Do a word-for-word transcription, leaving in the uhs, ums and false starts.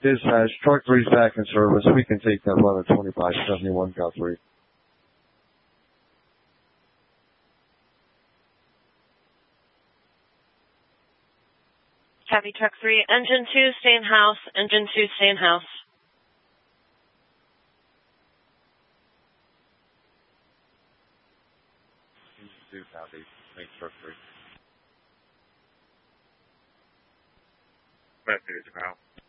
Dispatch, truck three's back in service. We can take that run at twenty-five seventy-one, got three. Copy, truck three. Engine two, stay in house. Engine two, stay in house. Engine two, copy. Thanks, truck three. Message, pal.